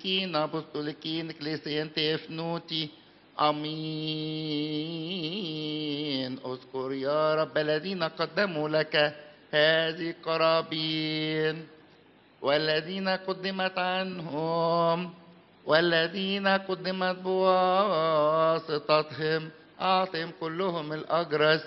كاثوليكين أبوستوليكين كليسيان تفنوتي أمين. اذكر يا رب الذين قدموا لك هذه القرابين والذين قدمت عنهم والذين قدمت بواسطتهم أعطهم كلهم الأجر